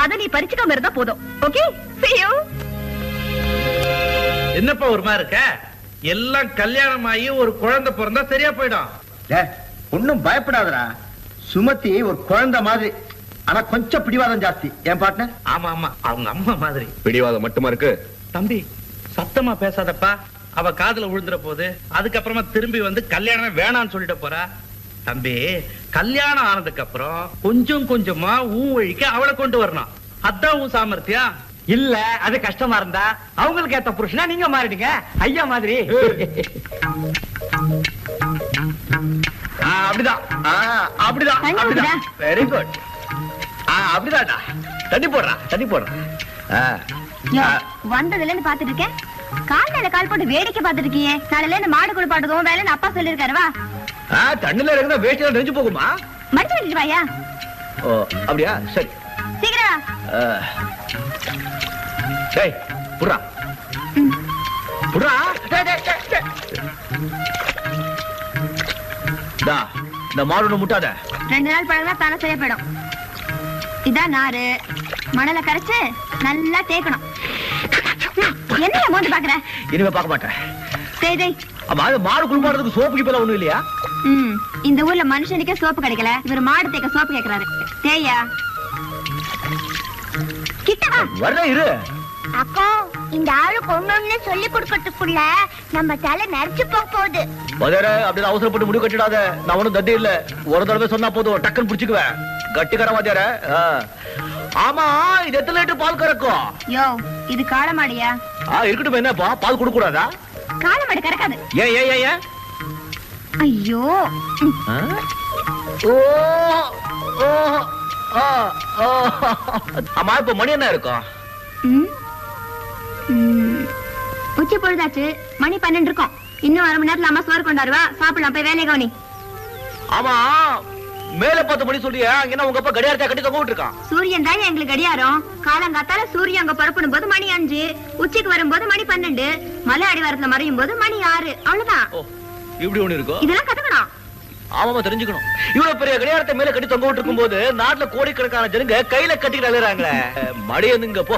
அத நீ பறிச்சுக்காம இருந்தா போதும். Okay, see you. என்னப்பா ஒரு மாதிரி இருக்க? எல்லாம் கல்யாணம் ஆகி ஒரு குழந்தை பிறந்தா சரியா போயிடும். ஒன்னும் பயப்படாதடா. சுமதி ஒரு குழந்தை மாதிரி, ஆனா கொஞ்சம் பிடிவாதம் ஜாஸ்தி. என் பார்ட்னர்? ஆமா ஆமா, அவங்க அம்மா மாதிரி. பிடிவாதம் மட்டுமா இருக்கு? தம்பி சத்தமா பேசாதப்பா, அவ காதுல விழுந்துற போது. அதுக்கப்புறமா திரும்பி வந்து கல்யாணமே வேணான்னு சொல்லிட்டு போறா. தம்பி கல்யாணம் ஆனதுக்கு அப்புறம் கொஞ்சம் கொஞ்சமா ஊன் வழிக்கு அவளை கொண்டு வரணும். அதான் உன் சாமர்த்தியம். இல்ல அது கஷ்டமா இருந்தா அவங்களுக்கு ஏத்த புருஷனா நீங்க மாறிடுங்க ஐயா மாதிரி. அப்படிதான் அப்படிதான் அப்படிதான். Very good. அப்படிதான்டா. தண்ணி போடுறான். வந்ததுல இருந்து பாத்துட்டு இருக்கேன். கால் மேல கால் போட்டு வேடிக்கை பாத்துட்டு இருக்கீங்க. நாளைல இருந்து மாடு குளிப்பாட்டுறதும் வேலைன்னு அப்பா சொல்லிருக்காரு. வா. தண்ணில இருந்தா வேஸ்ட் நெஞ்சு போகுமா? மடிச்சு விட்டுட்டு வாயா. ஓ அப்படியா, சரி சீக்கிரம். டேய் புடுறா புடுறா. டா இந்த மாடு முட்டாத. 2 நாள் பழகுனா தானே சரியா போயிடும். இதான் நாரு. மணலை கரைச்சு நல்லா தேய்க்கணும். என்ன மோந்து பாக்குற? இனிமே பார்க்க மாட்டேன். தேய். அம்மா அது மாடு குளிப்பாடுறதுக்கு சோப்பு கிப்பல ஒண்ணும் இல்லையா? இந்த ஊர்ல மனுஷனுக்கே சோப்பு கிடைக்கல, இவர் மாடு தேய்க்க சோப்பு கேக்குறாரு. தேய்யா. கிட்ட வா. வரல இரு. அக்கா, இந்த ஆளு கொண்டு சொல்லி கொடுக்கறதுக்குள்ள நம்ம தலை நரைச்சு போகுது. மதர அப்படியே அவசரப்பட்டு முடிவு கட்டிடாத. நான் ஒண்ணும் தத்தி இல்ல. ஒரு தடவை சொன்னா போதும், டக்குன்னு புடிச்சுக்குவேன். கட்டிக்கர வாத்தியார. ஆமா, இது எத்தனை லிட்டர் பால் கறக்கும்? யோ, இது காளமாடியா? இருக்கட்டும். என்னப்பா பால் கொடுக்க கூடாதா? காளமாடு கறக்காது. ஏன்? ஐயோ. ஆமா, இப்ப மணி என்ன இருக்கும்? உச்சி பொழுதாச்சு. மணி 12 இருக்கும். இன்னும் 1/2 மணி நேரத்துல அம்மா சோறு கொண்டாருவா. சாப்பிடலாம், போய் வேலையை கவனி. ஆமா, மேல 10 மணி சொல்லியா? அங்க உங்க அப்பா கடியாரத்தை கட்டி தொங்க விட்டுருக்கான். சூரியன் தான் எங்களுக்கு கடியாரம். காலங்காத்தால சூரியன் அங்க புறப்படும் போது மணி 5, உச்சிக்கு வரும்போது மணி 12, மலை அடிவாரத்துல மறையும் போது மணி 6. அவ்வளவுதான். இப்படி ஒண்ணு இருக்கும். இதெல்லாம் கத்துக்கணும். ஆமாமா, தெரிஞ்சுக்கணும். இவ்வளவு பெரிய கடியாரத்தை மேல கட்டி தொங்க விட்டு போது நாட்டுல கோடிக்கணக்கான ஜனங்க கையில கட்டிட்டு அழுறாங்களே. மடியனுங்க போ.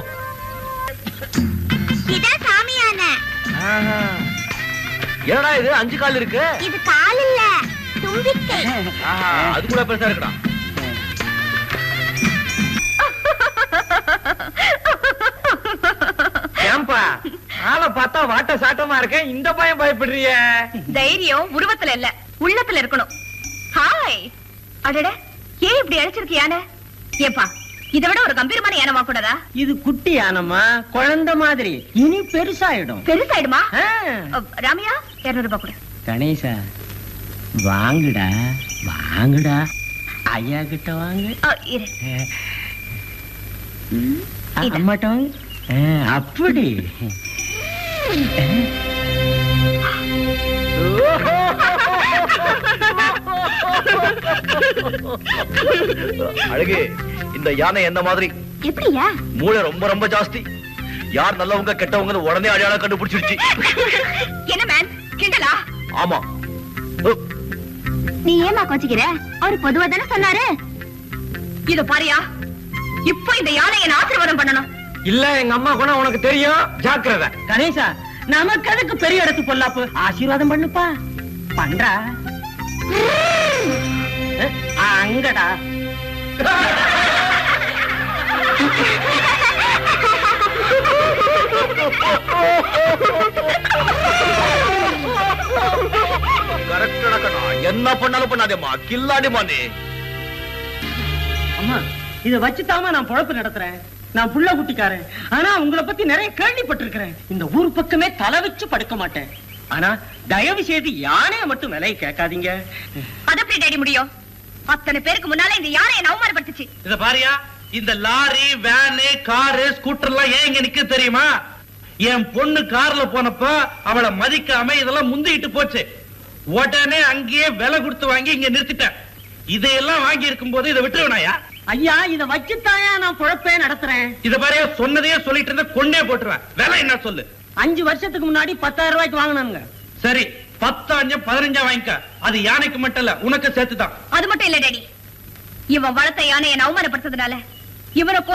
இதான் சாமியான. என்னடா இது 5 கால் இருக்கு? இது கால் இல்ல, தும்பிக்கை. அது கூட பெருசா இருக்குடா. ஏன்பா ஆளை பார்த்தா வாட்ட சாட்டமா இருக்கேன், இந்த பயம் பயப்படுறிய? தைரியம் உருவத்துல இல்ல, உள்ளத்துல இருக்கணும். ஹாய். அடட, ஏன் இப்படி அழைச்சிருக்கு யானை? ஏப்பா, இதை விட ஒரு கம்பீரமான யானை வாக்கூடாதா? இது குட்டி யானம்மா, குழந்தை மாதிரி. இனி பெருசாயிடும். பெருசாயிடுமா? ராமையா, 200 ரூபாய் கொடு. கணேசா, வாங்குடா ஐயா கிட்ட வாங்க. இரு. அம்மாட்ட வாங்க. அப்படி அழகு, இந்த யானை என்ன மாதிரி? எப்படியா? மூளை ரொம்ப ரொம்ப ஜாஸ்தி. யார் நல்லவங்க கெட்டவங்க உடனே அடையாளம் கண்டுபிடிச்சிருச்சு. என்ன மேன், கிண்டலா? ஆமா. நீ ஏமா கோச்சிக்கிற? அவரு பொதுவா தானே சொன்னாரு. இத பாரியா, இப்போ இந்த யானை என்ன ஆசீர்வாதம் பண்ணணும். இல்ல, எங்க அம்மா குணம் உனக்கு தெரியும், ஜாக்கிரதை. கணேசா, நமக்கு அதுக்கு பெரிய இடத்து பொல்லாப்பு. ஆசீர்வாதம் பண்ணுப்பா. பண்றா. அங்கடா. என்ன பண்ணாலும் பண்ணாதேம்மா, கில்லாடிமா நீ. அம்மா, இத வச்சுதாமா நான் பொழப்பு நடத்துறேன். நான் புள்ள குட்டிக்காரன். ஆனா உங்களை பத்தி நிறைய கேள்விப்பட்டிருக்கிறேன். இந்த ஊர் பக்கமே தலை வச்சு படுக்க மாட்டேன். ஆனா தயவு செய்து யானைய மட்டும் விலை கேட்காதீங்க. அது எப்படி டேடி முடியும்? அத்தனை பேருக்கு முன்னால இந்த யானை என்ன அவமானப்படுத்துச்சு. இத பாரியா, இந்த லாரி, வேனு, காரு, ஸ்கூட்டர் எல்லாம் ஏன் இங்க நிக்க தெரியுமா? என் பொண்ணு கார்ல போனப்ப அவளை மதிக்காம இதெல்லாம் முந்திட்டு போச்சு. உடனே அங்கேயே விலை கொடுத்து வாங்கி இங்க நிறுத்திட்டேன். இதையெல்லாம் வாங்கி இருக்கும் போது இதை விட்டுருவனாயா? ஐயா, இத வச்சுத்தாயா நான் பொழப்பே நடத்துறேன். இத பாரு, சொன்னதையே சொல்லிட்டு இருந்த கொண்டே போட்டுருவேன். விலை என்ன சொல்லு? 5 வருஷத்துக்கு முன்னாடி 10,000 ரூபாய்க்கு வாங்கினாங்க. சரி, 10 15 வாங்கிக்க. அது யானைக்கு மட்டும் இல்ல, உனக்கு சேர்த்துதான். அது மட்டும் இல்ல டேடி, இவன் வளர்த்த யானையை அவமானப்படுத்துறதுனால இவனை